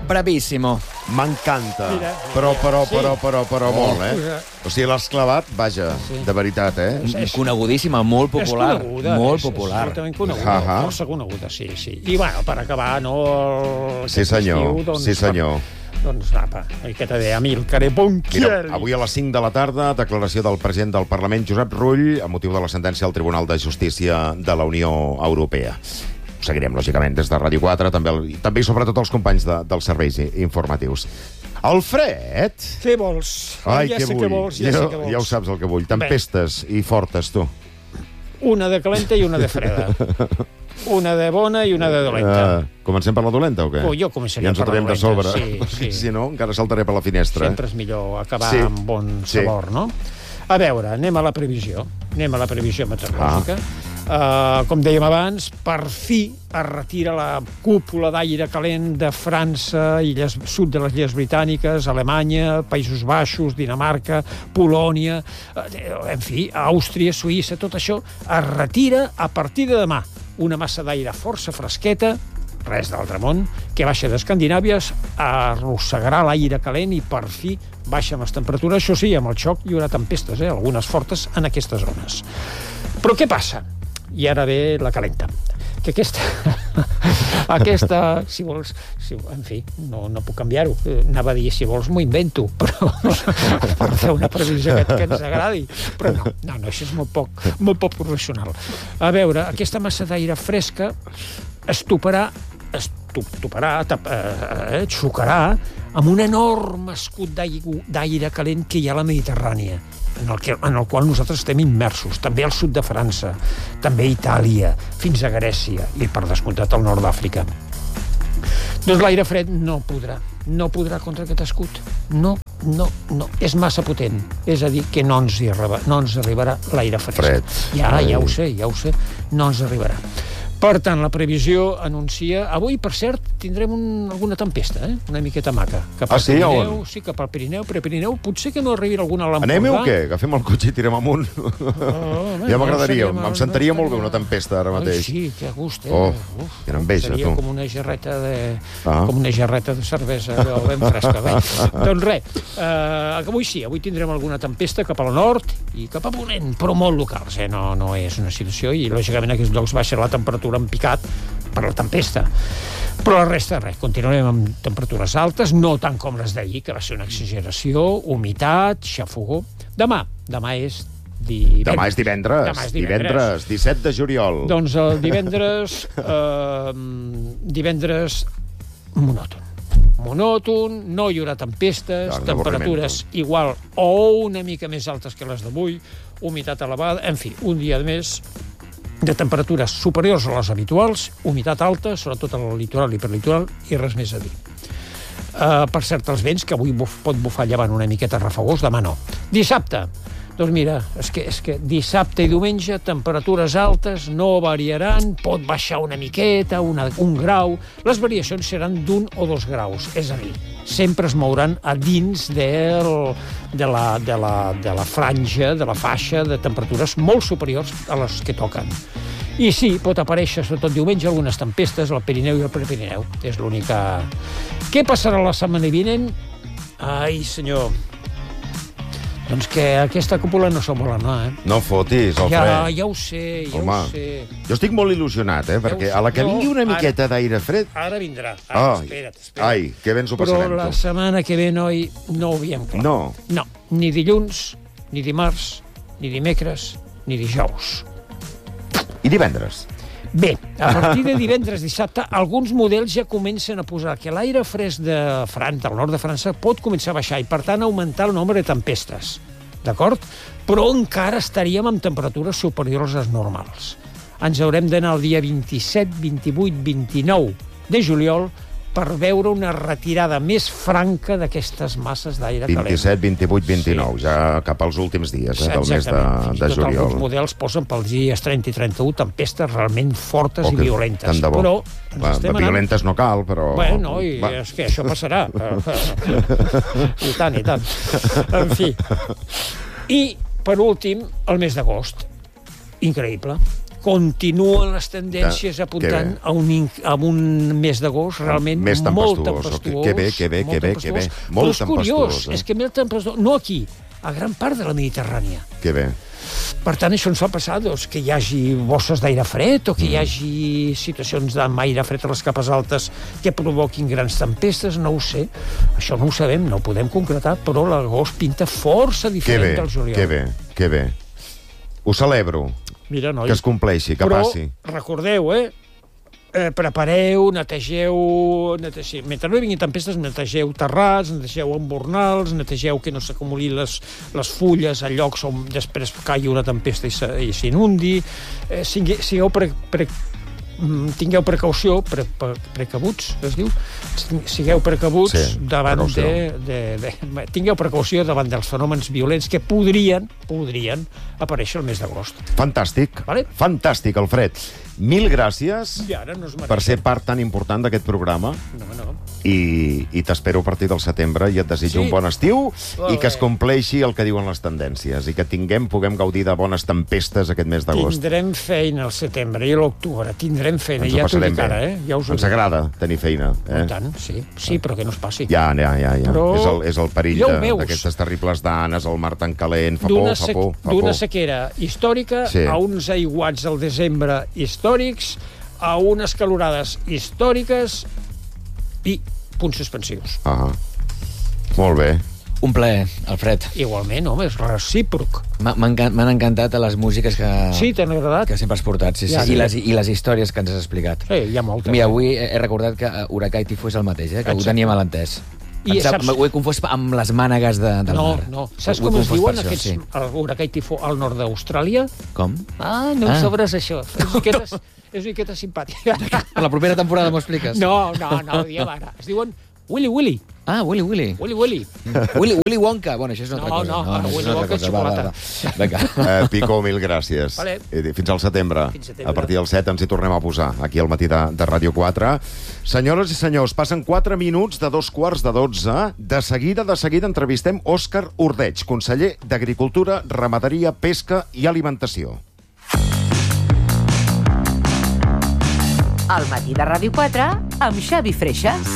Bravíssimo. M'encanta. Però, molt, O sigui, l'has clavat, vaja, de veritat, Conegudíssima, molt popular. És coneguda. Molt popular. És absolutament coneguda, força coneguda, sí. I, bueno, per acabar, no... Sí, senyor, sí, senyor. Doncs apa, aquesta de Amílcar Ponchielli. Mira, avui a les 5 de la tarda, declaració del president del Parlament, Josep Rull, a motiu de la sentència del Tribunal de Justícia de la Unió Europea. Ho seguirem, lògicament, des de Ràdio 4, també i sobretot els companys dels serveis informatius. Alfred! Què vols? Ai, què vull? Ja ho saps el que vull. Tempestes i fortes, tu. Una de calenta i una de freda. Una de bona i una de dolenta. Comencem per la dolenta o què? Jo començaria per la dolenta. Ja ens ho traiem de sobre. Sí. Si no, encara saltaré per la finestra. Sempre és millor acabar amb bon sabor, no? A veure, anem a la previsió. Anem a la previsió meteorològica. Com dèiem abans, per fi es retira la cúpula d'aire calent de França, sud de les Illes Britàniques, Alemanya, Països Baixos, Dinamarca, Polònia, en fi, Àustria, Suïssa, tot això es retira a partir de demà. Una massa d'aire força fresqueta, res d'altre món, que baixa d'Escandinàvia, arrossegarà l'aire calent i per fi baixen les temperatures. Això sí, amb el xoc hi haurà tempestes, algunes fortes en aquestes zones. Però què passa? I ara ve la calenta. Que aquesta, si vols... En fi, no puc canviar-ho. Anava a dir, si vols m'ho invento, però per fer una previsió que ens agradi. Però no, això és molt poc professional. A veure, aquesta massa d'aire fresca xocarà amb un enorme escut d'aire calent que hi ha a la Mediterrània, en el qual nosaltres estem immersos, també al sud de França, també a Itàlia, fins a Grècia i, per descomptat, al nord d'Àfrica. Doncs l'aire fred no podrà contra aquest escut. No. És massa potent. És a dir, que no ens arribarà l'aire fred. Ja ho sé, no ens arribarà. Per tant, la previsió anuncia... Avui, per cert, tindrem alguna tempesta, una miqueta maca. Cap al Pirineu, sí, cap al Pirineu. Pirineu, potser que no arribi alguna a l'Empordà. Anem o què? Agafem el cotxe i tirem amunt. Ja m'agradaria, em sentaria molt bé una tempesta ara mateix. Sí, que gust, quina enveja, tu. Seria com una gerreta de cervesa ben fresca. Doncs res, avui tindrem alguna tempesta cap al nord i cap a ponent, però molt locals, no és una situació, i lògicament aquests llocs baixa la temperatura en picat per la tempesta. Però la resta, res, continuarem amb temperatures altes, no tant com les d'ahir, que va ser una exageració, humitat, xafogó. Demà és divendres, 17 de juliol. Doncs el divendres monòton, no hi haurà tempestes, temperatures igual o una mica més altes que les d'avui, humitat elevada, en fi, un dia més de temperatures superiors a les habituals, humitat alta, sobretot al litoral i perlitoral, i res més a dir. Per cert, els vents, que avui pot bufar llevant una miqueta refagós, demà no. Dissabte, doncs mira, és que dissabte i diumenge, temperatures altes, no variaran, pot baixar una miqueta, un grau, les variacions seran d'1 o 2 graus, és a dir, sempre es mouran a dins de la franja, de la faixa de temperatures molt superiors a les que toquen. I sí, pot aparèixer, sobretot diumenge, algunes tempestes al Pirineu i al Prepirineu. És l'única... Què passarà la setmana vinent? Ai, senyor... Doncs que aquesta cúpula no s'ho vol anar, No fotis, Alfred. Ja ho sé, ho sé. Jo estic molt il·lusionat, perquè a la que vingui una miqueta d'aire fred... Ara vindrà. Espera't. Ai, que bé ens ho passarem. Però la setmana que ve, noi, no ho veiem clar. No, ni dilluns, ni dimarts, ni dimecres, ni dijous. I divendres? Bé, a partir de divendres, dissabte, alguns models ja comencen a posar que l'aire fresc del nord de França pot començar a baixar i, per tant, augmentar el nombre de tempestes. D'acord? Però encara estaríem amb temperatures superiors a les normals. Ens haurem d'anar el dia 27, 28, 29 de juliol per veure una retirada més franca d'aquestes masses d'aire calent. 27, 28, 29, ja cap als últims dies del mes de juliol. Alguns models posen pels dies 30 i 31 tempestes realment fortes i violentes. Tant de bo. Però violentes no cal, però... Bueno, és que això passarà. I tant. En fi. I, per últim, el mes d'agost. Increïble. continuen les tendències apuntant a un mes d'agost realment molt tempestuós. Que bé. Molt tempestuós. Però és curiós, és que molt tempestuós, no aquí, a gran part de la Mediterrània. Que bé. Per tant, això ens fa passar que hi hagi bosses d'aire fred o que hi hagi situacions d'aire fred a les capes altes que provoquin grans tempestes, no ho sé. Això no ho sabem, no ho podem concretar, però l'agost pinta força diferent del juliol. Que bé. Ho celebro. Mira, noi. Que es compleixi, que passi. Però recordeu, prepareu, netegeu... Mentre no vinguin tempestes, netegeu terrats, netegeu embornals, netegeu que no s'acumulin les fulles a llocs on després caigui una tempesta i s'inundi. Tingueu precaució, precabuts, es diu? Sigueu precabuts davant tingueu precaució davant dels fenòmens violents que podrien aparèixer el mes d'agost. Fantàstic, fantàstic, Alfred. Mil gràcies per ser part tan important d'aquest programa. I t'espero a partir del setembre i et desitjo un bon estiu i que es compleixi el que diuen les tendències i que puguem gaudir de bones tempestes aquest mes d'agost. Tindrem feina al setembre i a l'octubre, tindrem feina, ja t'ho dic ara, ja us ho dic. Ens agrada tenir feina. Tant, sí, però que no es passi. Ja. És el perill d'aquestes terribles danes, el mar tan calent, fa por. D'una sequera històrica a uns aiguats al desembre històrics, a unes calorades històriques i punts suspensius. Molt bé. Un plaer, Alfred. Igualment, home, és recíproc. M'han encantat les músiques que... Sí, t'han agradat? Que sempre has portat, I les històries que ens has explicat. Sí, hi ha moltes. Mira, avui he recordat que Huracà i Tifó és el mateix, que ho teníem a l'entès. Ho he confós amb les mànegues del mar. No. Saps com es diuen aquests Huracà i Tifó al nord d'Austràlia? Com? No ho sabràs, això. És una miqueta simpàtica. Per la propera temporada m'ho expliques? No, diem ara. Es diuen Willy. Willy. Willy Wonka. Bueno, això és una altra cosa. No, Willy Wonka és xocolata. Pico, mil gràcies. Fins al setembre. A partir del 7 ens hi tornem a posar, aquí al matí de Ràdio 4. Senyores i senyors, passen 4 minuts de 11:45. De seguida entrevistem Òscar Ordeig, conseller d'Agricultura, Ramaderia, Pesca i Alimentació. Al matí de Ràdio 4 amb Xavi Freixas.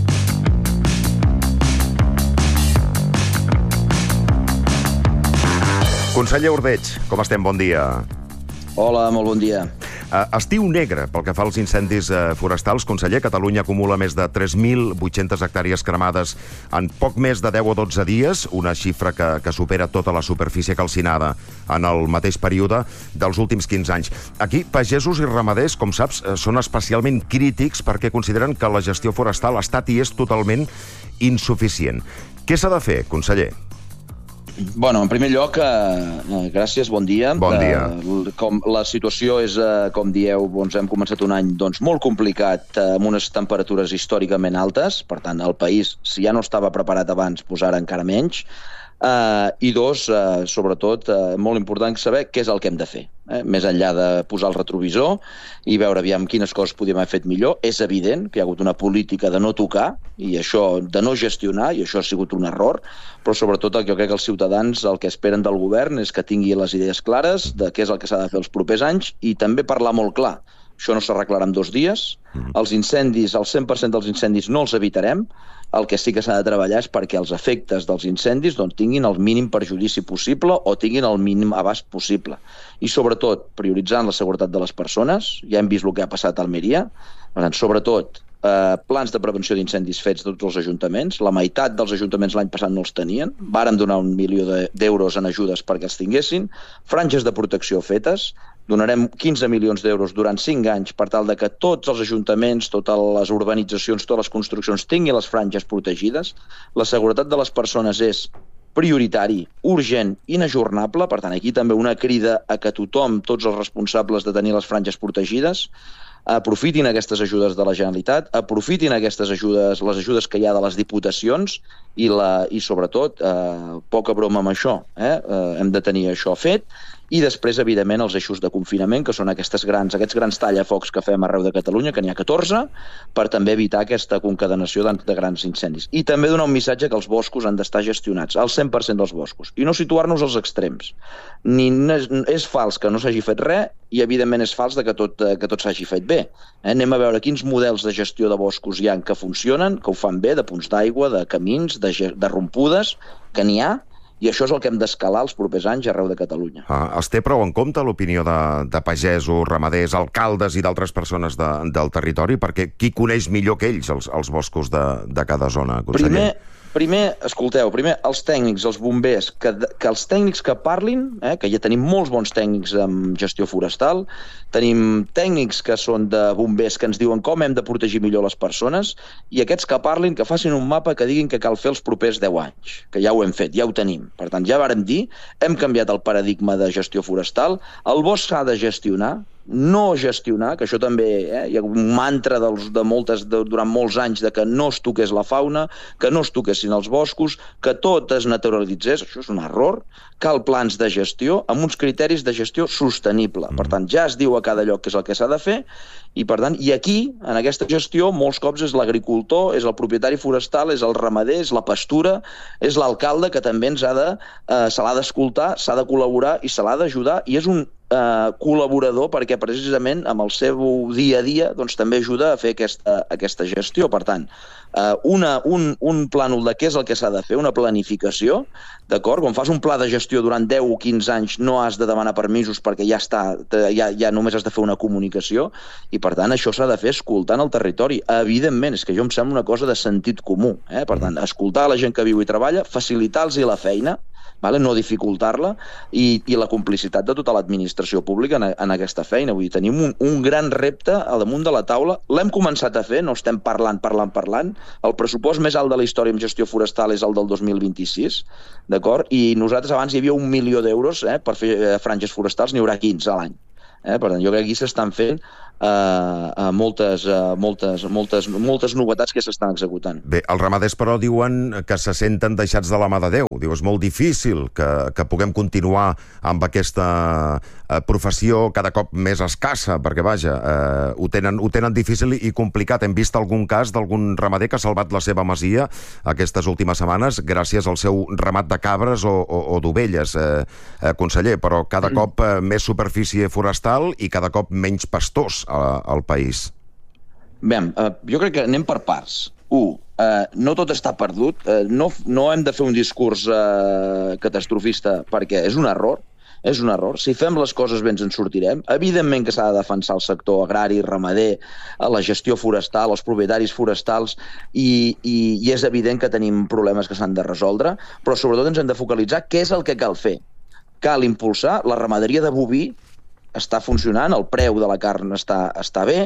Conseller Ordeig, com estem? Bon dia. Hola, molt bon dia. Estiu negre pel que fa als incendis forestals. Conseller, Catalunya acumula més de 3.800 hectàrees cremades en poc més de 10 o 12 dies, una xifra que supera tota la superfície calcinada en el mateix període dels últims 15 anys. Aquí, pagesos i ramaders, com saps, són especialment crítics perquè consideren que la gestió forestal ha estat i és totalment insuficient. Què s'ha de fer, conseller? Bueno, en primer lloc, gràcies, bon dia. Bon dia. Com la situació és, com dieu, hem començat un any molt complicat, amb unes temperatures històricament altes. Per tant, el país, si ja no estava preparat abans, ara encara menys. I dos, sobretot, molt important saber què és el que hem de fer. Més enllà de posar el retrovisor i veure aviam quines coses podíem haver fet millor. És evident que hi ha hagut una política de no tocar i això de no gestionar, i això ha sigut un error, però sobretot jo crec que els ciutadans el que esperen del govern és que tingui les idees clares de què és el que s'ha de fer els propers anys i també parlar molt clar. Això no s'arreglarà en 2 dies. Els incendis, el 100% dels incendis no els evitarem. El que sí que s'ha de treballar és perquè els efectes dels incendis tinguin el mínim perjudici possible o tinguin el mínim abast possible. I sobretot, prioritzant la seguretat de les persones. Ja hem vist el que ha passat a Almeria. Sobretot, plans de prevenció d'incendis fets de tots els ajuntaments. La meitat dels ajuntaments l'any passat no els tenien. Vàrem donar 1 milió d'euros en ajudes perquè els tinguessin. Franges de protecció fetes. Donarem 15 milions d'euros durant 5 anys per tal de que tots els ajuntaments, totes les urbanitzacions, totes les construccions tinguin les franges protegides. La seguretat de les persones és prioritari, urgent, inajornable. Per tant, aquí també una crida a que tothom, tots els responsables de tenir les franges protegides, aprofitin aquestes ajudes de la Generalitat, aprofitin aquestes ajudes, les ajudes que hi ha de les diputacions i sobretot, poca broma amb això, hem de tenir això fet i després, evidentment, els eixos de confinament, que són aquests grans tallafocs que fem arreu de Catalunya, que n'hi ha 14, per també evitar aquesta concadenació de grans incendis. I també donar un missatge que els boscos han d'estar gestionats, al 100% dels boscos, i no situar-nos als extrems. És fals que no s'hagi fet res i, evidentment, és fals que tot s'hagi fet bé. Anem a veure quins models de gestió de boscos hi ha que funcionen, que ho fan bé, de punts d'aigua, de camins, de rompudes, que n'hi ha, i això és el que hem d'escalar els propers anys arreu de Catalunya. Es té prou en compte l'opinió de pagesos, ramaders, alcaldes i d'altres persones del territori? Perquè qui coneix millor que ells els boscos de cada zona, conseller? Primer, escolteu, els tècnics, els bombers, que els tècnics que parlin, que ja tenim molts bons tècnics en gestió forestal, tenim tècnics que són de bombers que ens diuen com hem de protegir millor les persones, i aquests que parlin, que facin un mapa que diguin que cal fer els propers 10 anys, que ja ho hem fet, ja ho tenim. Per tant, ja vàrem dir, hem canviat el paradigma de gestió forestal, el bosc s'ha de gestionar, no gestionar, que això també hi ha un mantra durant molts anys de que no es toqués la fauna, que no es toquessin els boscos, que tot es naturalitzés, això és un error. Cal plans de gestió amb uns criteris de gestió sostenible. Per tant, ja es diu a cada lloc què és el que s'ha de fer, i per tant, i aquí, en aquesta gestió, molts cops és l'agricultor, és el propietari forestal, és el ramader, és la pastura, és l'alcalde que també se l'ha d'escoltar, s'ha de col·laborar i se l'ha d'ajudar, i és un col·laborador perquè precisament amb el seu dia a dia doncs, també ajuda a fer aquesta gestió. Per tant, un plànol de què és el que s'ha de fer, una planificació, d'acord? Quan fas un pla de gestió durant 10 o 15 anys no has de demanar permisos perquè ja només has de fer una comunicació, i per tant això s'ha de fer escoltant el territori. Evidentment, és que jo em sembla una cosa de sentit comú. Per tant, escoltar la gent que viu i treballa, facilitar-los la feina, no dificultar-la, i la complicitat de tota l'administració pública en aquesta feina. Vull dir, tenim un gran repte al damunt de la taula. L'hem començat a fer, no estem parlant. El pressupost més alt de la història en gestió forestal és el del 2026, d'acord? I nosaltres abans hi havia 1 milió d'euros per fer franges forestals, n'hi haurà 15 a l'any. Per tant, jo crec que aquí s'estan fent moltes novetats que s'estan executant. Bé, els ramaders, però, diuen que se senten deixats de la mà de Déu. Diu, és molt difícil que puguem continuar amb aquesta professió cada cop més escassa, perquè, vaja, ho tenen difícil i complicat. Hem vist algun cas d'algun ramader que ha salvat la seva masia aquestes últimes setmanes gràcies al seu ramat de cabres o d'ovelles, conseller, però cada cop més superfície forestal i cada cop menys pastors al país. Bé, jo crec que anem per parts. No tot està perdut. No hem de fer un discurs catastrofista perquè és un error. Si fem les coses bé ens en sortirem. Evidentment que s'ha de defensar el sector agrari, ramader, la gestió forestal, els propietaris forestals, i és evident que tenim problemes que s'han de resoldre, però sobretot ens hem de focalitzar què és el que cal fer. Cal impulsar la ramaderia de boví, està funcionant, el preu de la carn està bé,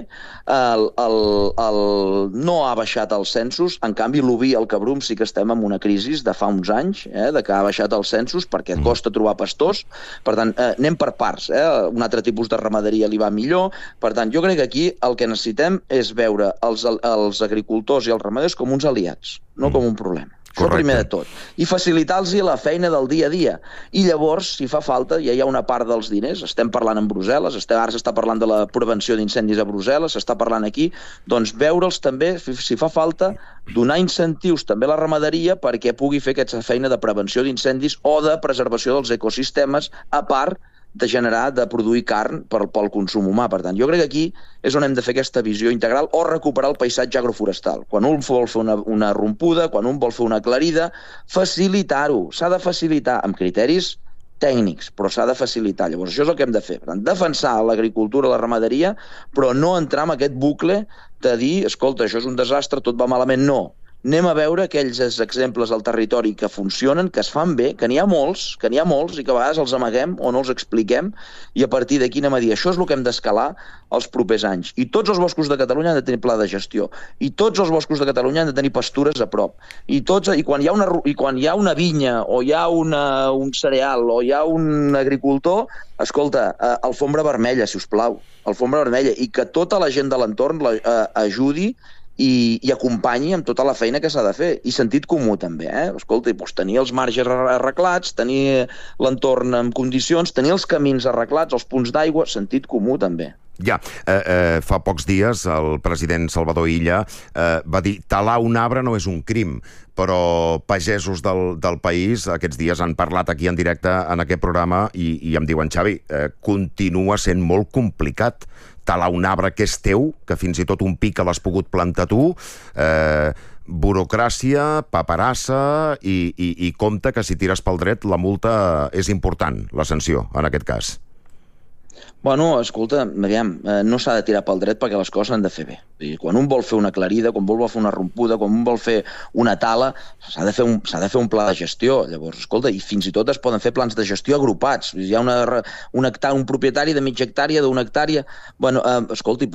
no ha baixat els censos, en canvi l'oví i el cabrum sí que estem en una crisi de fa uns anys, de que ha baixat els censos perquè costa trobar pastors. Per tant, anem per parts, un altre tipus de ramaderia li va millor. Per tant, jo crec que aquí el que necessitem és veure els agricultors i els ramaders com uns aliats, no com un problema. Això primer de tot. I facilitar-los la feina del dia a dia. I llavors, si fa falta, ja hi ha una part dels diners. Estem parlant amb Brussel·les, ara s'està parlant de la prevenció d'incendis a Brussel·les, s'està parlant aquí, doncs veure'ls també, si fa falta, donar incentius també a la ramaderia perquè pugui fer aquesta feina de prevenció d'incendis o de preservació dels ecosistemes, a part de produir carn pel consum humà. Per tant, jo crec que aquí és on hem de fer aquesta visió integral o recuperar el paisatge agroforestal. Quan un vol fer una rompuda, quan un vol fer una aclarida, facilitar-ho. S'ha de facilitar amb criteris tècnics, però s'ha de facilitar. Llavors, això és el que hem de fer. Per tant, defensar l'agricultura, la ramaderia, però no entrar en aquest bucle de dir, escolta, això és un desastre, tot va malament. No. Anem a veure aquells exemples al territori que funcionen, que es fan bé, que n'hi ha molts i que a vegades els amaguem o no els expliquem, i a partir d'aquí anem a dir, això és el que hem d'escalar els propers anys. I tots els boscos de Catalunya han de tenir pla de gestió, i tots els boscos de Catalunya han de tenir pastures a prop, i quan hi ha una vinya o hi ha un cereal o hi ha un agricultor, escolta, alfombra vermella, si us plau, alfombra vermella, i que tota la gent de l'entorn ajudi i acompanyi amb tota la feina que s'ha de fer. I sentit comú, també. Escolta, tenir els marges arreglats, tenir l'entorn en condicions, tenir els camins arreglats, els punts d'aigua, sentit comú, també. Ja, fa pocs dies el president Salvador Illa va dir talar un arbre no és un crim, però pagesos del país aquests dies han parlat aquí en directe en aquest programa i em diuen, Xavi, continua sent molt complicat talar un arbre que és teu, que fins i tot un pic que l'has pogut plantar tu, burocràcia, paperassa i compte que si tires pel dret la multa és important, la sanció, en aquest cas. Bueno, escolta, no s'ha de tirar pel dret perquè les coses s'han de fer bé. Quan un vol fer una aclarida, quan un vol fer una rompuda, quan un vol fer una tala, s'ha de fer un pla de gestió. Llavors, escolta, i fins i tot es poden fer plans de gestió agrupats. Hi ha un propietari de mitja hectàrea, d'una hectàrea... Bueno, escolta,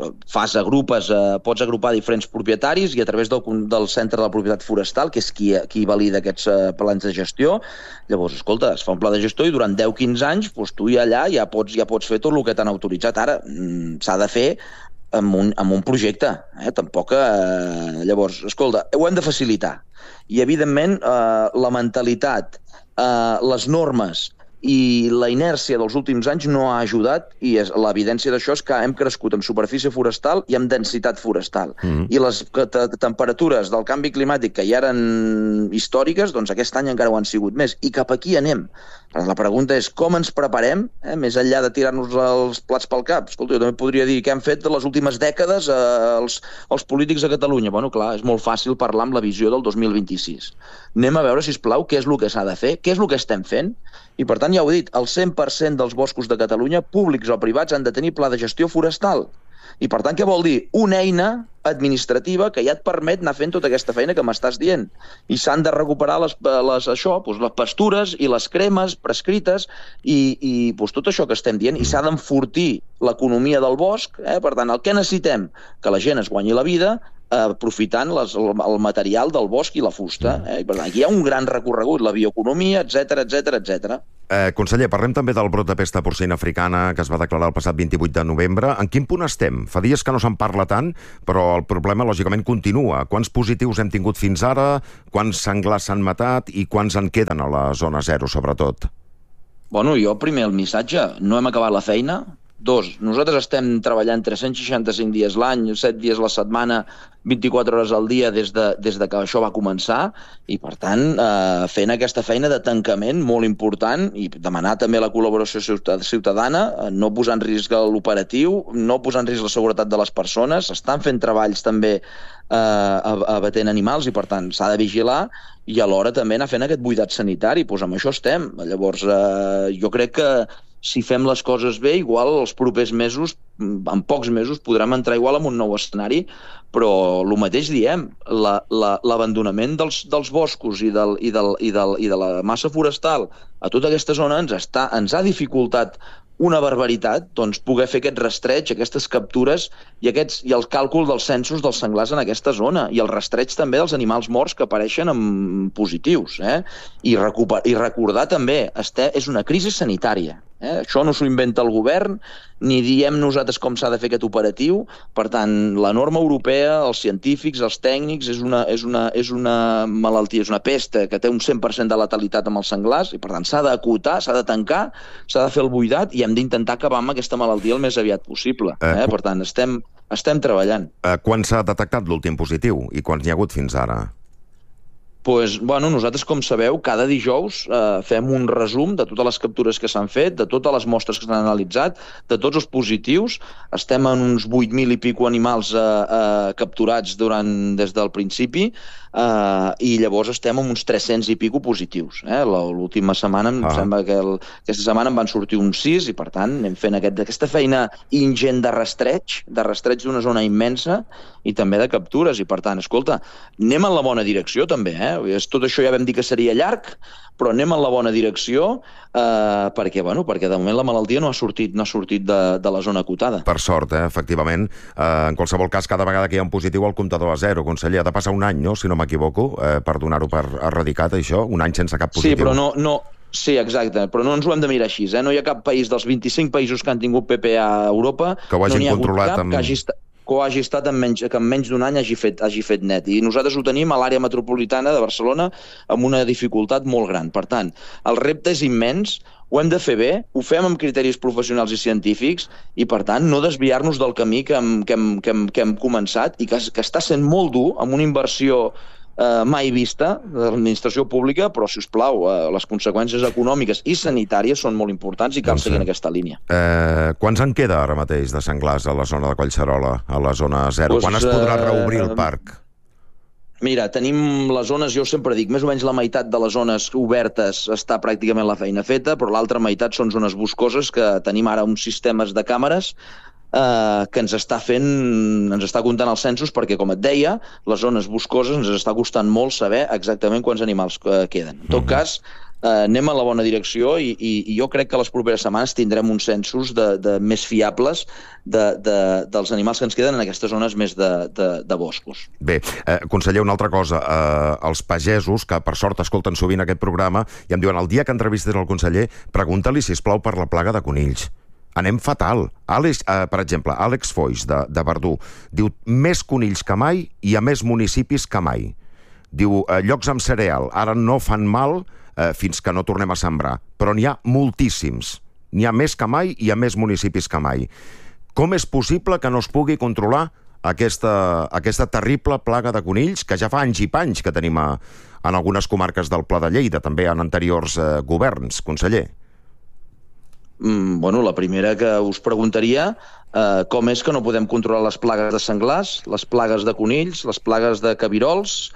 pots agrupar diferents propietaris i a través del Centre de la Propietat Forestal, que és qui valida aquests plans de gestió, llavors, escolta, es fa un pla de gestió i durant 10-15 anys tu i allà ja pots fer tot el que t'han autoritzat. Ara s'ha de fer amb un projecte. Tampoc... Llavors, escolta, ho hem de facilitar. I, evidentment, la mentalitat, les normes i la inèrcia dels últims anys no ha ajudat, i l'evidència d'això és que hem crescut en superfície forestal i en densitat forestal. I les temperatures del canvi climàtic, que ja eren històriques, doncs aquest any encara ho han sigut més. I cap aquí anem. La pregunta és com ens preparem, més enllà de tirar-nos els plats pel cap. Escolta, jo també podria dir què han fet de les últimes dècades els polítics a Catalunya. Bueno, clar, és molt fàcil parlar amb la visió del 2026. Anem a veure, sisplau, què és el que s'ha de fer, què és el que estem fent, i per tant, ja ho he dit, el 100% dels boscos de Catalunya, públics o privats, han de tenir pla de gestió forestal. I per tant, què vol dir? Una eina administrativa que ja et permet anar fent tota aquesta feina que m'estàs dient. I s'han de recuperar les pastures i les cremes prescrites i tot això que estem dient, i s'ha d'enfortir l'economia del bosc. Per tant, el que necessitem? Que la gent es guanyi la vida aprofitant el material del bosc i la fusta. Per tant, aquí hi ha un gran recorregut, la bioeconomia, etc. Conseller, parlem també del brot de pesta porcina africana que es va declarar el passat 28 de novembre. En quin punt estem? Fa dies que no se'n parla tant, però el problema, lògicament, continua. Quants positius hem tingut fins ara? Quants senglars s'han matat? I quants en queden a la zona 0, sobretot? Bueno, jo primer el missatge. No hem acabat la feina. 2, nosaltres estem treballant 365 dies l'any, 7 dies la setmana, 24 hores al dia des de que això va començar, i per tant fent aquesta feina de tancament molt important i demanar també la col·laboració ciutadana, no posar en risc l'operatiu, no posar en risc la seguretat de les persones, estan fent treballs també abatent animals i per tant s'ha de vigilar, i alhora també anar fent aquest buidat sanitari. Doncs amb això estem. Llavors jo crec que si fem les coses bé, igual els propers mesos, en pocs mesos, podrem entrar igual en un nou escenari, però el mateix diem, l'abandonament dels boscos i de la massa forestal a tota aquesta zona ens ha dificultat una barbaritat, doncs poder fer aquest rastreig, aquestes captures i el càlcul dels censos dels senglars en aquesta zona, i el rastreig també dels animals morts que apareixen amb positius. I recordar també, és una crisi sanitària. Això no s'ho inventa el govern, ni diem nosaltres com s'ha de fer aquest operatiu. Per tant, la norma europea, els científics, els tècnics, és una malaltia, és una pesta que té un 100% de letalitat amb els senglars, i per tant s'ha d'acotar, s'ha de tancar, s'ha de fer el buidat, i hem d'intentar acabar amb aquesta malaltia el més aviat possible. Per tant, estem treballant. Quan s'ha detectat l'últim positiu i quants n'hi ha hagut fins ara? Doncs, nosaltres, com sabeu, cada dijous fem un resum de totes les captures que s'han fet, de totes les mostres que s'han analitzat, de tots els positius. Estem en uns 8.000 i pico animals capturats des del principi, i llavors estem en uns 300 i pico positius. L'última setmana, em sembla que aquesta setmana en van sortir uns 6, i per tant anem fent aquesta feina ingent de rastreig d'una zona immensa, i també de captures, i per tant, escolta, anem en la bona direcció també, tot això ja vam dir que seria llarg, però anem en la bona direcció, perquè de moment la malaltia no ha sortit de la zona acotada. Per sort, efectivament. En qualsevol cas, cada vegada que hi ha un positiu el comptador a 0, conseller, ha de passar un any, no?, si no m'equivoco, per donar-ho per erradicat, això, un any sense cap positiu. Sí, però no... Sí, exacte, però no ens ho hem de mirar així. No hi ha cap país dels 25 països que han tingut PPA a Europa, que ho hagin controlat amb... que hagi estat que en menys d'un any hagi fet net. I nosaltres ho tenim a l'àrea metropolitana de Barcelona amb una dificultat molt gran. Per tant, el repte és immens, ho hem de fer bé, ho fem amb criteris professionals i científics i, per tant, no desviar-nos del camí que hem començat i que està sent molt dur, amb una inversió mai vista de l'administració pública, però, si us plau, les conseqüències econòmiques i sanitàries són molt importants i cal seguir en aquesta línia. Quants en queda ara mateix de senglars a la zona de Collserola, a la zona 0? Quan es podrà reobrir el parc? Mira, tenim les zones, jo sempre dic, més o menys la meitat de les zones obertes està pràcticament la feina feta, però l'altra meitat són zones boscoses que tenim ara uns sistemes de càmeres que ens està comptant els censos, perquè, com et deia, les zones boscoses ens està costant molt saber exactament quants animals queden. En tot cas, anem a la bona direcció i jo crec que les properes setmanes tindrem uns censos més fiables dels animals que ens queden en aquestes zones més de boscos. Bé, conseller, una altra cosa. Els pagesos, que per sort escolten sovint aquest programa, i em diuen, el dia que entrevistes el conseller, pregunta-li, sisplau, per la plaga de conills. Anem fatal. Per exemple, Àlex Foix, de Verdú, diu més conills que mai i a més municipis que mai. Diu, llocs amb cereal ara no fan mal fins que no tornem a sembrar, però n'hi ha moltíssims. N'hi ha més que mai i a més municipis que mai. Com és possible que no es pugui controlar aquesta terrible plaga de conills que ja fa anys i panys que tenim en algunes comarques del Pla de Lleida, també en anteriors governs, conseller? Bueno, la primera que us preguntaria com és que no podem controlar les plagues de senglars, les plagues de conills, les plagues de cabirols,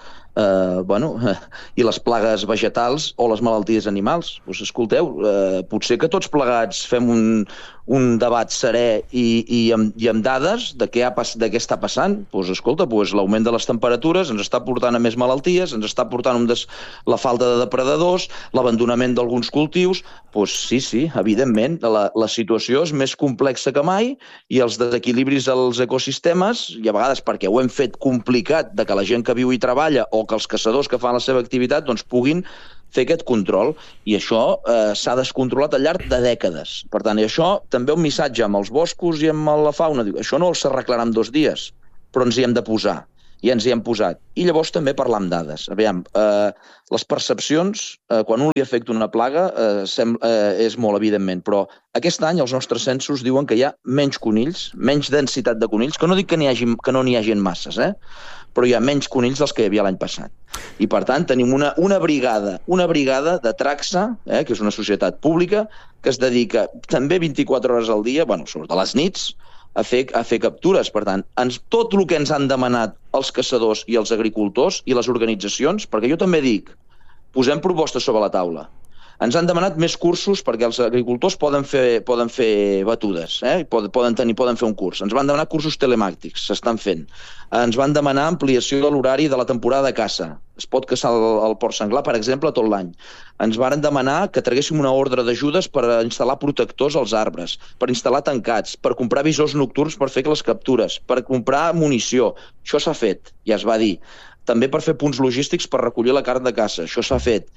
i les plagues vegetals o les malalties animals. Doncs escolteu, potser que tots plegats fem un debat serè i amb dades de què està passant. Doncs escolta, l'augment de les temperatures ens està portant a més malalties, ens està portant la falta de depredadors, l'abandonament d'alguns cultius. Doncs sí, evidentment, la situació és més complexa que mai i els desequilibris als ecosistemes, i a vegades perquè ho hem fet complicat de que la gent que viu i treballa o que els caçadors que fan la seva activitat doncs puguin fer aquest control, i això s'ha descontrolat al llarg de dècades. Per tant, i això també un missatge amb els boscos i amb la fauna. Diu, això no s'arreglarà en 2 dies, però ens hi hem de posar. I ens hi hem posat. I llavors també parlar amb dades. Aviam, les percepcions, quan un li afecta una plaga, és molt, evidentment, però aquest any els nostres censos diuen que hi ha menys conills, menys densitat de conills, que no dic que no n'hi hagin masses, però hi ha menys conills dels que hi havia l'any passat. I, per tant, tenim una brigada de Traxa, que és una societat pública, que es dedica també 24 hores al dia, sobretot a les nits, a fer captures. Per tant, tot el que ens han demanat els caçadors i els agricultors i les organitzacions, perquè jo també dic, posem propostes sobre la taula. Ens han demanat més cursos perquè els agricultors poden fer batudes, poden fer un curs. Ens van demanar cursos telemàtics, s'estan fent. Ens van demanar ampliació de l'horari de la temporada de caça. Es pot caçar el porc senglar, per exemple, tot l'any. Ens van demanar que traguéssim una ordre d'ajudes per instal·lar protectors als arbres, per instal·lar tancats, per comprar visors nocturns per fer les captures, per comprar munició. Això s'ha fet, ja es va dir. També per fer punts logístics per recollir la carn de caça. Això s'ha fet.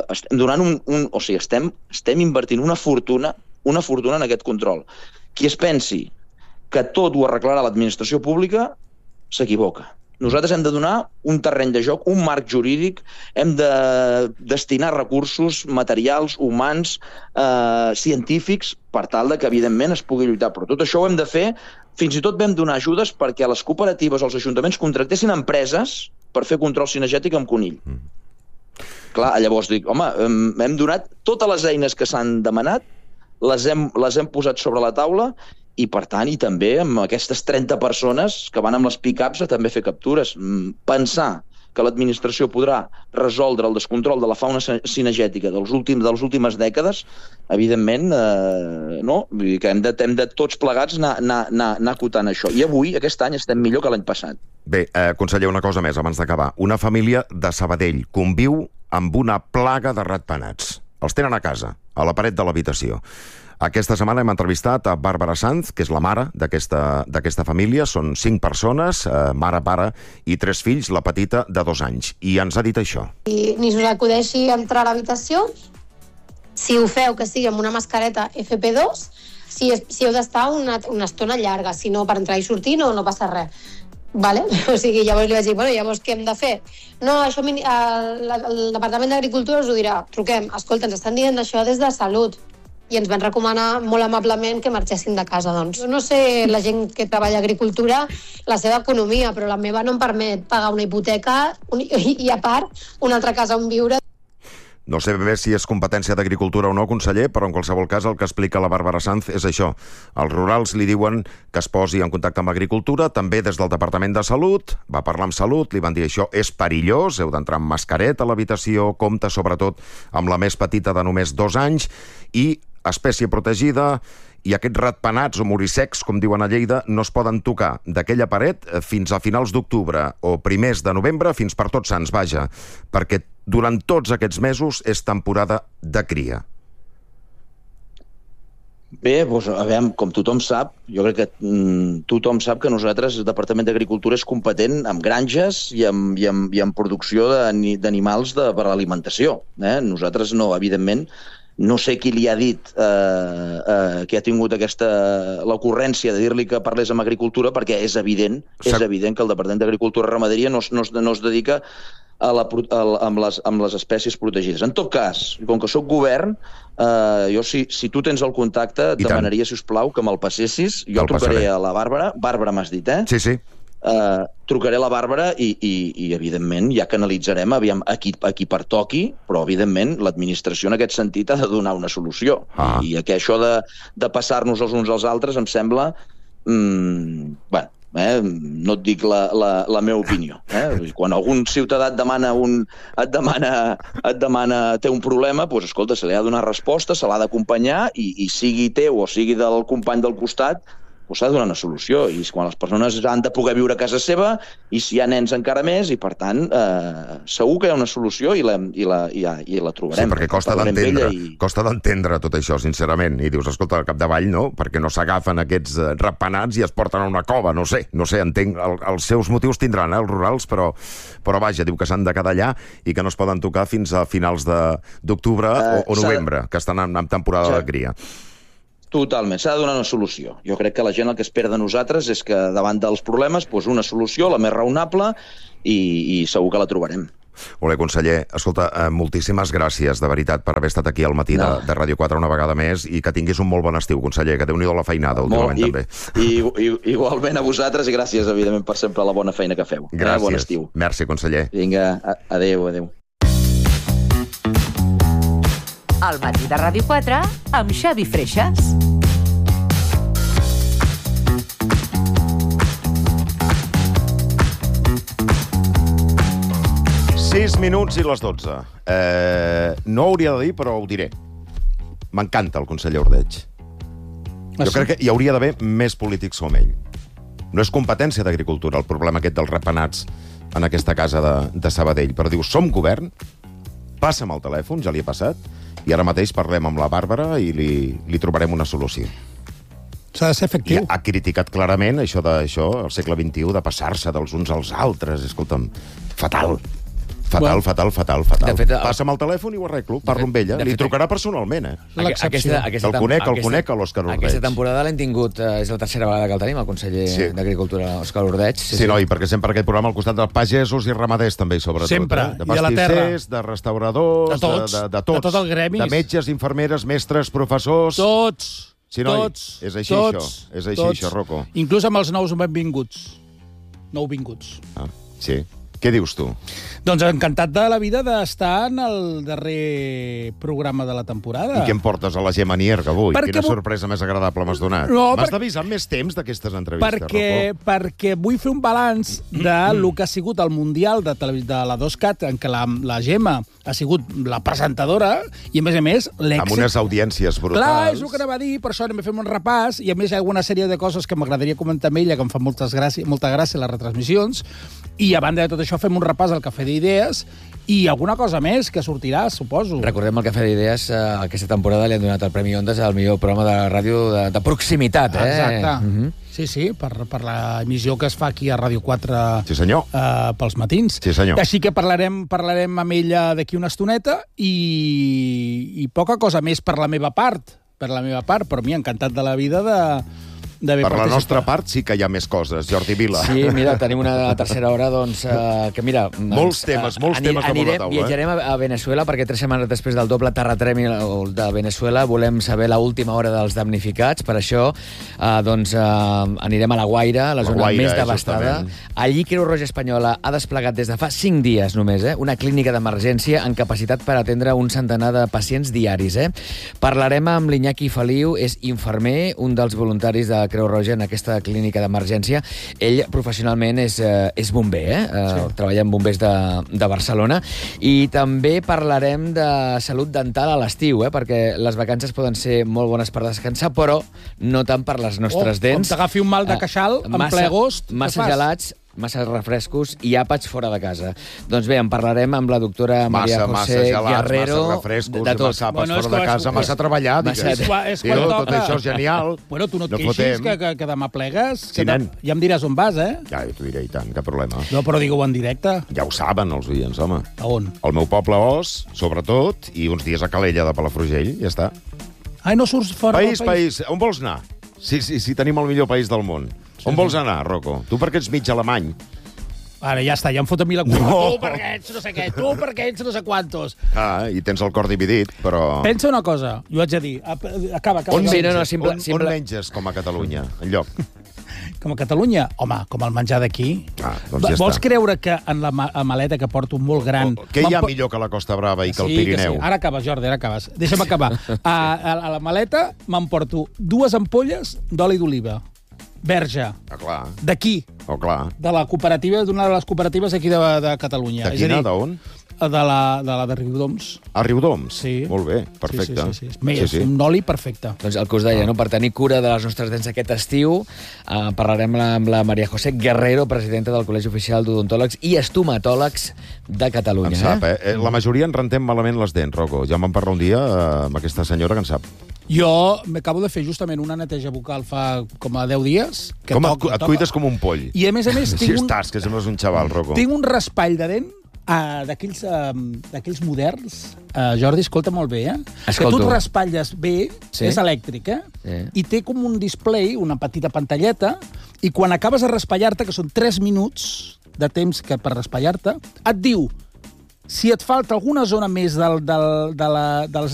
Estem invertint una fortuna en aquest control. Qui es pensi que tot ho arreglarà l'administració pública s'equivoca. Nosaltres hem de donar un terreny de joc, un marc jurídic, hem de destinar recursos materials, humans, científics, per tal que, evidentment, es pugui lluitar. Però tot això ho hem de fer. Fins i tot vam donar ajudes perquè les cooperatives o els ajuntaments contractessin empreses per fer control cinegètic amb conill. Clar, llavors dic, hem donat totes les eines que s'han demanat, les hem posat sobre la taula i, per tant, i també amb aquestes 30 persones que van amb les pick-ups a també fer captures. Pensar que l'administració podrà resoldre el descontrol de la fauna cinegètica de les últimes dècades, evidentment, no. Vull dir que hem de tots plegats anar acotant això. I avui, aquest any, estem millor que l'any passat. Bé, conseller, una cosa més abans d'acabar. Una família de Sabadell conviu amb una plaga de ratpenats. Els tenen a casa, a la paret de l'habitació. Aquesta setmana hem entrevistat a Bàrbara Sanz, que és la mare d'aquesta família. Són 5 persones, mare, pare i 3 fills, la petita de 2 anys. I ens ha dit això. I ni us acudeixi entrar a l'habitació. Si ho feu, que sigui amb una mascareta FP2, si heu d'estar una estona llarga, si no, per entrar i sortir no passa res. Vale? O sigui, llavors li vaig dir, bueno, llavors què hem de fer? No, això el Departament d'Agricultura us ho dirà. Truquem, escolta, ens estan dient això des de Salut. I ens van recomanar molt amablement que marxessin de casa, doncs. Jo no sé la gent que treballa a agricultura, la seva economia, però la meva no em permet pagar una hipoteca i a part, una altra casa on viure. No sé bé si és competència d'Agricultura o no, conseller, però en qualsevol cas el que explica la Bàrbara Sanz és això. Els rurals li diuen que es posi en contacte amb Agricultura, també des del Departament de Salut, va parlar amb Salut, li van dir això és perillós, heu d'entrar amb mascareta a l'habitació, compta sobretot amb la més petita de només 2 anys, i espècie protegida, i aquests ratpenats o morissecs, com diuen a Lleida, no es poden tocar d'aquella paret fins a finals d'octubre o primers de novembre, fins per Tots Sants, vaja, perquè durant tots aquests mesos és temporada de cria. Bé, doncs, a veure, com tothom sap, jo crec que tothom sap que nosaltres, el Departament d'Agricultura, és competent en granges i en producció d'animals per a l'alimentació. Nosaltres no, evidentment, no sé qui li ha dit que ha tingut l'ocurrència de dir-li que parlés amb Agricultura, perquè és evident que el Departament d'Agricultura i Ramaderia no es dedica amb les espècies protegides. En tot cas, com que sóc govern, jo si tu tens el contacte et demanaria, si us plau, que me'l passessis. Jo trucaré a la Bàrbara m'has dit, eh? Sí. Trucaré a la Bàrbara i evidentment, ja canalitzarem a qui pertoqui, però evidentment l'administració en aquest sentit ha de donar una solució. I que això de passar-nos els uns als altres em sembla... no et dic la meva opinió. Quan algun ciutadà té un problema, doncs, escolta, se li ha de donar resposta, se l'ha d'acompanyar i sigui teu o sigui del company del costat, s'ha de donar una solució. I quan les persones han de poder viure a casa seva, i si hi ha nens encara més, i per tant segur que hi ha una solució i la trobarem. Sí, perquè costa d'entendre tot això, sincerament. I dius, escolta, al capdavall, no? Perquè no s'agafen aquests ratpenats i es porten a una cova, no sé, entenc, els seus motius tindran, els rurals, però vaja, diu que s'han de quedar allà i que no es poden tocar fins a finals d'octubre o novembre, que estan en temporada de cria. Totalment, s'ha de donar una solució. Jo crec que la gent el que espera de nosaltres és que davant dels problemes, una solució, la més raonable, i segur que la trobarem. Molt bé, conseller. Escolta, moltíssimes gràcies, de veritat, per haver estat aquí al matí de Ràdio 4 una vegada més, i que tinguis un molt bon estiu, conseller, que Déu-n'hi-do la feinada últimament també. Igualment a vosaltres, i gràcies, evidentment, per sempre la bona feina que feu. Gràcies. Bon estiu. Merci, conseller. Vinga, adéu. Al matí de Ràdio 4 amb Xavi Freixas. Sis minuts i les 12. No hauria de dir, però ho diré. M'encanta el conseller Ordeig. Jo crec que hi hauria d'haver més polítics com ell. No és competència d'Agricultura el problema aquest dels ratpenats en aquesta casa de Sabadell, però diu, som govern, passa'm el telèfon, ja li he passat, i ara mateix parlem amb la Bàrbara i li trobarem una solució. S'ha de ser efectiu. I ha criticat clarament això al segle XXI, de passar-se dels uns als altres. Escolta'm, fatal. Fatal. De fet, passa'm el telèfon i ho arreglo. Parlo amb ella. Li trucarà personalment, El conec, l'Òscar Ordeig. Aquesta temporada l'hem tingut, és la tercera vegada que el tenim, el conseller d'Agricultura, Òscar Ordeig. Sí, noi, perquè sempre aquest programa al costat dels pagesos i ramaders, també, sobretot. Sempre. De pastissers, de restauradors, de tots. De tot el gremi. De metges, infermeres, mestres, professors... Tots. Sí, noi, és així, això. És així, això, Rocco. Inclús amb els nous benvinguts. Nouvinguts. Sí. Què dius tu? Doncs encantat de la vida d'estar en el darrer programa de la temporada. I què em portes a la Gemma Nierga avui? Quina sorpresa més agradable m'has donat. M'has d'avisar amb més temps d'aquestes entrevistes, Rocco. Perquè vull fer un balanç del que ha sigut el Mundial de la 2CAT, en què la Gemma ha sigut la presentadora, i a més, l'èxit... Amb unes audiències brutals. Clar, és el que anava a dir, per això anem a fer un repàs, i a més hi ha alguna sèrie de coses que m'agradaria comentar amb ella, que em fa molta gràcia les retransmissions, i a banda de tot això fem un repàs al Cafè d'Idees i alguna cosa més que sortirà, suposo. Recordem el Cafè d'Idees, aquesta temporada li han donat el Premi Ondas al millor programa de ràdio de proximitat. Exacte. Sí, per l'emissió que es fa aquí a Ràdio 4 pels matins. Sí, senyor. Així que parlarem amb ella d'aquí una estoneta i poca cosa més per la meva part. per la meva part, però m'hi ha encantat de la vida d'haver Per la participat. nostra part sí que hi ha més coses, Jordi Vila. Sí, mira, tenim una tercera hora, doncs, que mira... Molts temes damunt la taula. Viatjarem a Venezuela, perquè 3 setmanes després del doble terratrèmol de Venezuela volem saber l'última hora dels damnificats. Per això, doncs, anirem a La Guaira, la zona més devastada. Allí Creu Roja Espanyola ha desplegat des de fa 5 dies només, una clínica d'emergència amb capacitat per atendre un centenar de pacients diaris. Parlarem amb l'Iñaki Feliu, és infermer, un dels voluntaris de Creu Roja en aquesta clínica d'emergència. Ell professionalment és bomber, treballa amb bombers de Barcelona, i també parlarem de salut dental a l'estiu, perquè les vacances poden ser molt bones per descansar, però no tant per les nostres dents. Com t'agafi un mal de queixal en ple agost, massa gelats, massa refrescos i àpats fora de casa. Doncs bé, en parlarem amb la doctora Maria José Guerrero. Massa refrescos, de tot. massa àpats fora de casa, massa treballar, digues. Tot això és genial. Bueno, tu no et queixis que demà plegues. Sí, nen. Ja em diràs on vas, Ja, jo t'ho diré, i tant, cap problema. No, però digue-ho en directe. Ja ho saben, els oients, home. A on? Al meu poble Os, sobretot, i uns dies a Calella de Palafrugell, ja està. Ai, no surts fora del país? País. On vols anar? Sí, tenim el millor país del món. On vols anar, Rocco? Tu perquè ets mig alemany. Ara, ja està, ja em foten mil culpa. Tu perquè ets no sé què, tu perquè ets no sé quantos. I tens el cor dividit, però... Pensa una cosa, jo haig de dir. Acaba. On menges com a Catalunya? Enlloc? Com a Catalunya? Home, com el menjar d'aquí. Doncs ja Vols està. creure que en la maleta que porto molt gran... Què hi ha millor que la Costa Brava i que el Pirineu? Sí. Ara acabes, Jordi, ara acabes. Deixa'm acabar. A la maleta m'emporto 2 ampolles d'oli d'oliva. Verge. Clar. D'aquí. Clar. De la cooperativa, d'una de les cooperatives aquí de Catalunya. De quina? D'on? De la de Riudoms. A Riudoms? Sí. Molt bé, perfecte. Sí. És un oli perfecte. Doncs el que us deia, per tenir cura de les nostres dents aquest estiu, parlarem amb la Maria José Guerrero, presidenta del Col·legi Oficial d'Odontòlegs i Estomatòlegs de Catalunya. En sap, La majoria en rentem malament les dents, Rocco. Ja em van parlar un dia amb aquesta senyora que en sap. Jo m'acabo de fer justament una neteja bucal fa com a 10 dies. Et cuides com un poll. I a més, Si estàs, que sembles un xaval, Rocco. Tinc un raspall de dent d'aquells moderns. Jordi, escolta molt bé, que tu et raspalles bé, és elèctric, i té com un display, una petita pantalleta, i quan acabes de raspallar-te, que són 3 minuts de temps per raspallar-te, et diu si et falta alguna zona més dels